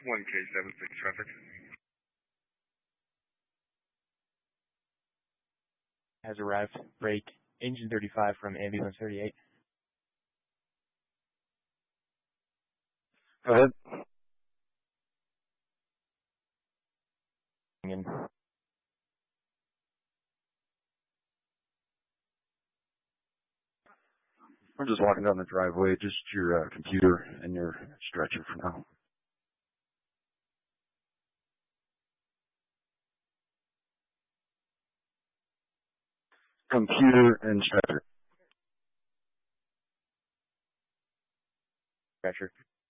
1K76 traffic. Has arrived. Break. Engine 35 from ambulance 38. Go ahead. We're just walking down the driveway, just your computer and your stretcher for now. Computer and stretcher. Stretcher.